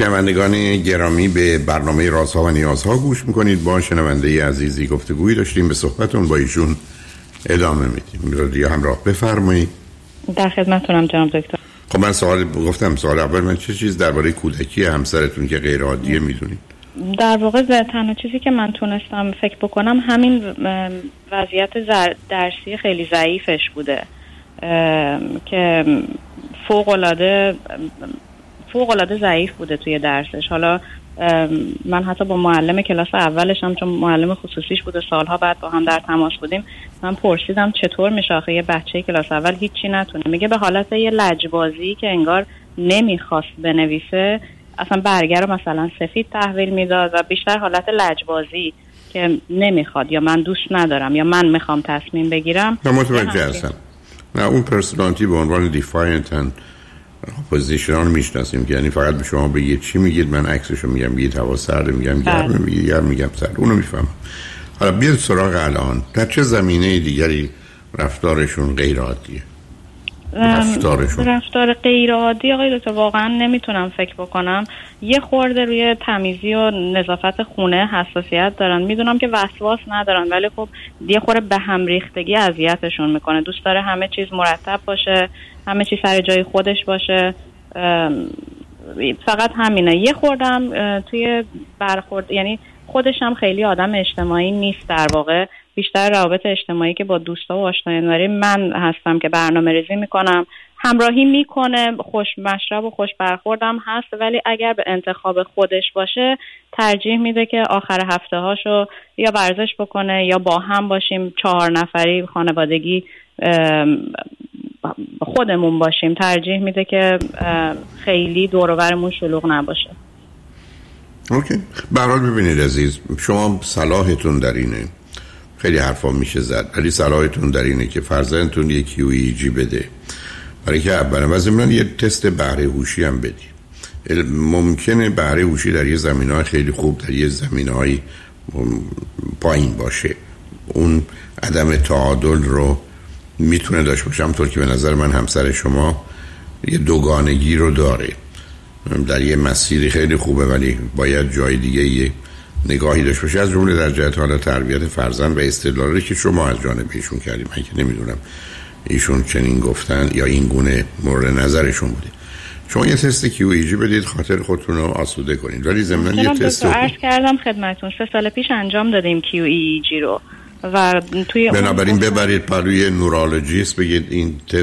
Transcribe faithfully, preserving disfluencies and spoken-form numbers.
شنوندگان گرامی، به برنامه رازها و نیازها گوش میکنید. با شنونده عزیزی گفتگویی داشتیم، به صحبتون با ایشون ادامه میدیم. رادیو همراه، بفرمایید. در خدمتتونم جناب دکتر. خب من سوال گفتم، سوال اول من چه چیز درباره کودکی همسرتون که غیر عادیه میدونید؟ در واقع تنها چیزی که من تونستم فکر بکنم همین وضعیت درسی خیلی ضعیفش بوده که فوق العاده فوق العاده ضعیف بوده توی درسش. حالا من حتی با معلم کلاس اولش هم، چون معلم خصوصیش بوده، سالها بعد با هم در تماس بودیم، من پرسیدم چطور میشه آخه یه بچه کلاس اول هیچی نتونه. میگه به حالت یه لجبازی که انگار نمیخواست بنویسه، اصلا برگه رو مثلا سفید تحویل میداد و بیشتر حالت لجبازی که نمیخواد، یا من دوست ندارم، یا من میخوام تصمیم بگیرم. من متوجه هستم. نه اون پرسونالیتی به عنوان دیفاینت اند اپوزیشنال میشناسیم که یعنی فقط به شما بگید چی میگید، من عکسشو میگم، میگید هوا سرده، میگم گرمه، میگید گرم، میگم سرد، اونو میفهمم. حالا بیاد سراغ الان، در چه زمینه دیگری رفتارشون غیر عادیه؟ رفتارشون رفتار غیر عادی آقای دکتر واقعا نمیتونم فکر بکنم. یه خورده روی تمیزی و نظافت خونه حساسیت دارن. میدونم که وسواس ندارن، ولی خب یه خورده به هم ریختگی اذیتشون میکنه. دوست داره همه چیز مرتب باشه، همه چیز سر جای خودش باشه. فقط همینه. یه خوردم توی برخورد، یعنی خودش هم خیلی آدم اجتماعی نیست در واقع. بیشتر روابط اجتماعی که با دوستا و آشنایان داره من هستم که برنامه‌ریزی میکنم، همراهی میکنه، خوش مشرب و خوش برخوردم هست، ولی اگر به انتخاب خودش باشه ترجیح میده که آخر هفته هاشو یا ورزش بکنه یا با هم باشیم، چهار نفری خانوادگی خودمون باشیم. ترجیح میده که خیلی دور و برمون شلوغ نباشه. اوکی. به هر حال ببینید عزیز، شما صلاحتون در اینه، خیلی حرفا میشه زد، ولی صلاحتون در اینه که فرزندتون یک کیو ای جی بده، برای که اولا و ضمناً یه تست بهره هوشی هم بدی. ممکنه بهره هوشی در یه زمینه‌های خیلی خوب، در یه زمینه‌های پایین باشه. اون عدم تعادل رو میتونه داشته باشه، همونطور که به نظر من همسر شما یه دوگانگی رو داره. در یه مسیری خیلی خوبه، ولی باید جای دیگه یه نگاهی داشته باشه، از جمله در جهت حالا تربیت فرزند و استدلالی که شما از جانب ایشون کردیم. من که نمیدونم ایشون چنین گفتن یا این گونه مورد نظرشون بوده. شما یه تست کیو ای جی بدید، خاطر خودتون رو آسوده کنید، ولی ضمن یه تست رو عرض کردم خدمتتون سه سال پیش انجام دادیم کیو ای جی رو و توی بنابراین ببرید پلوی نورولوژیست بگید این